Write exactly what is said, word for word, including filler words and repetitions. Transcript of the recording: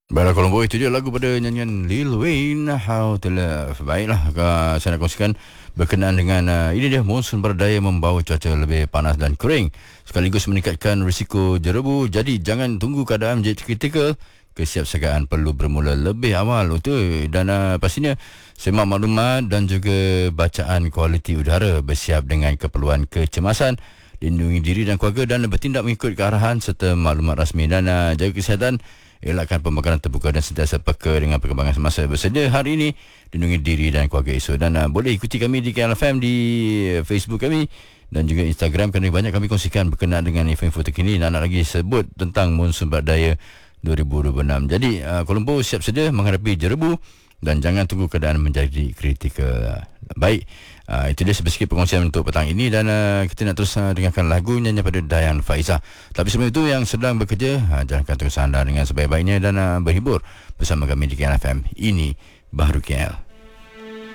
Baiklah Colombo, itu dia lagu pada nyanyian Lil Wayne, How to Love. Baiklah, uh, saya nak kongsikan berkenaan dengan uh, ini dia, monsun berdaya membawa cuaca lebih panas dan kering sekaligus meningkatkan risiko jerebu. Jadi jangan tunggu keadaan menjadi kritikal. Kesiapsiagaan perlu bermula lebih awal untuk dan uh, pastinya semak maklumat dan juga bacaan kualiti udara, bersiap dengan keperluan kecemasan, lindungi diri dan keluarga dan bertindak mengikut kearahan serta maklumat rasmi dan uh, jaga kesihatan. Elakkan pembakaran terbuka dan sentiasa peka dengan perkembangan semasa. Bersedia hari ini, lindungi diri dan keluarga esok. Dan uh, boleh ikuti kami di K L F M di uh, Facebook kami dan juga Instagram, kerana banyak kami kongsikan berkenaan dengan info-info terkini. Nak, nak lagi sebut tentang monsun berdaya dua ribu dua puluh enam. Jadi uh, Colombo siap sedia menghadapi jerebu dan jangan tunggu keadaan menjadi kritikal. Baik, uh, itu dia sedikit pengongsian untuk petang ini dan uh, kita nak terus uh, dengarkan lagu nyanyian pada Dayan Faizah. Tapi sebelum itu, yang sedang bekerja, uh, jalankan tugas anda dengan sebaik-baiknya dan uh, berhibur bersama kami di K L F M. Ini Baharu K L.